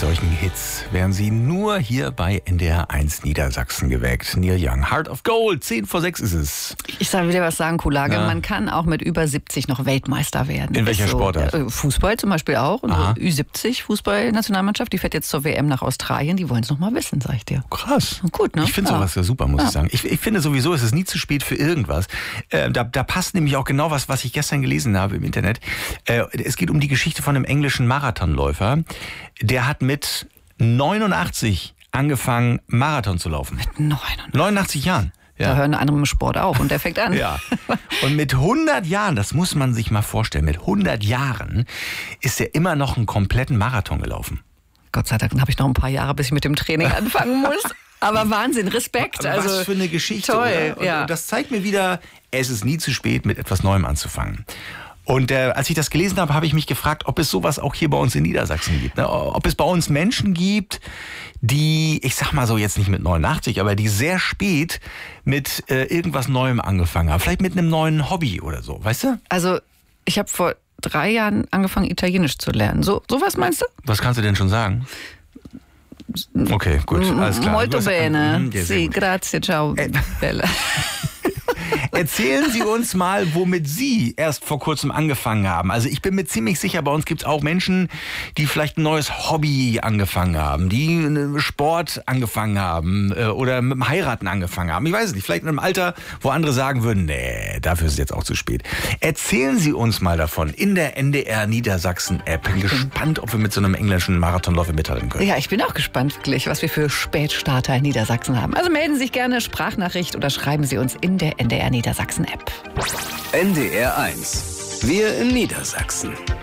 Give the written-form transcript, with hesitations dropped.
solchen Hits wären Sie nur hier bei NDR1 Niedersachsen geweckt. Neil Young, Heart of Gold, 5:10 ist es. Ich soll wieder was sagen, Kulage. Ja. Man kann auch mit über 70 noch Weltmeister werden. In welcher Sportart? Fußball zum Beispiel auch. Unsere Ü70-Fußballnationalmannschaft, die fährt jetzt zur WM nach Australien. Die wollen es noch mal wissen, sag ich dir. Krass. Gut, ne? Ich finde sowas ja super, muss ich sagen. Ich finde sowieso, es ist nie zu spät für irgendwas. Da passt nämlich auch genau was ich gestern gelesen habe im Internet. Es geht um die Geschichte von einem englischen Marathonläufer. Der hat mit 89 angefangen, Marathon zu laufen. Mit 89 Jahren. Ja. Da hören andere im Sport auf und der fängt an. Ja. Und mit 100 Jahren, das muss man sich mal vorstellen, mit 100 Jahren ist er immer noch einen kompletten Marathon gelaufen. Gott sei Dank habe ich noch ein paar Jahre, bis ich mit dem Training anfangen muss. Aber Wahnsinn, Respekt. Also, was für eine Geschichte. Toll, oder? ja. Und das zeigt mir wieder, es ist nie zu spät, mit etwas Neuem anzufangen. Und als ich das gelesen habe, habe ich mich gefragt, ob es sowas auch hier bei uns in Niedersachsen gibt. Ne? Ob es bei uns Menschen gibt, die, ich sag mal so jetzt nicht mit 89, aber die sehr spät mit irgendwas Neuem angefangen haben. Vielleicht mit einem neuen Hobby oder so, weißt du? Also ich habe vor 3 Jahren angefangen, Italienisch zu lernen. So was meinst du? Was kannst du denn schon sagen? Okay, gut, alles klar. Molto bene. Sì, grazie, ciao, bella. Erzählen Sie uns mal, womit Sie erst vor kurzem angefangen haben. Also ich bin mir ziemlich sicher, bei uns gibt es auch Menschen, die vielleicht ein neues Hobby angefangen haben, die Sport angefangen haben oder mit dem Heiraten angefangen haben. Ich weiß es nicht, vielleicht in einem Alter, wo andere sagen würden, nee, dafür ist es jetzt auch zu spät. Erzählen Sie uns mal davon in der NDR Niedersachsen App. Bin gespannt, ob wir mit so einem englischen Marathonläufer mithalten können. Ja, ich bin auch gespannt wirklich, was wir für Spätstarter in Niedersachsen haben. Also melden Sie sich gerne Sprachnachricht oder schreiben Sie uns in der NDR Niedersachsen App. NDR1. Wir in Niedersachsen.